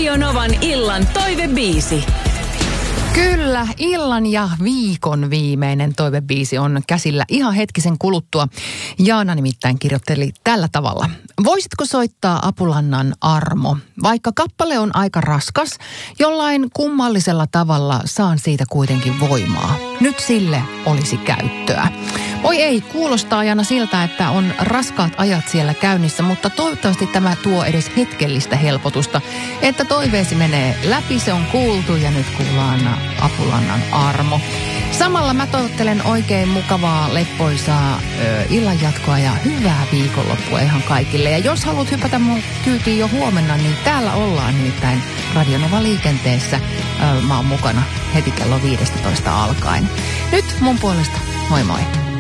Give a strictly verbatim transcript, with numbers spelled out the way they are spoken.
Radio Novan illan toivebiisi. Kyllä, illan ja viikon viimeinen toivebiisi on käsillä ihan hetkisen kuluttua. Jaana nimittäin kirjoitteli tällä tavalla. Voisitko soittaa Apulannan Armo? Vaikka kappale on aika raskas, jollain kummallisella tavalla saan siitä kuitenkin voimaa. Nyt sille olisi käyttöä. Oi ei, kuulostaa Jaana siltä, että on raskaat ajat siellä käynnissä, mutta toivottavasti tämä tuo edes hetkellistä helpotusta, että toiveesi menee läpi, se on kuultu ja nyt kuullaan Apulannan Armo. Samalla mä toivottelen oikein mukavaa, leppoisaa ö, illanjatkoa ja hyvää viikonloppua ihan kaikille. Ja jos haluat hypätä mun kyytiin jo huomenna, niin täällä ollaan nimittäin Radio Nova liikenteessä. Ö, mä oon mukana heti kello viisitoista alkaen. Nyt mun puolesta moi moi.